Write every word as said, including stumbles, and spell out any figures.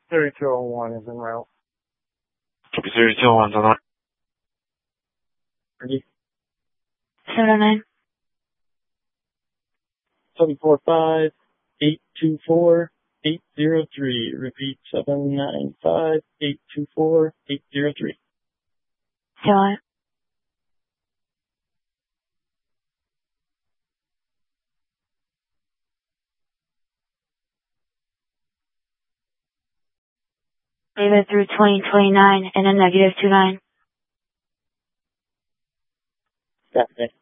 thirty-two oh one is en route. Copy thirty-two oh one's on that. Ready? seven oh nine. seven four five, eight two four, eight zero three. Repeat, seven nine five, eight two four, eight zero three. Still it. Leave it through twenty twenty-nine and a negative two nine. Got it.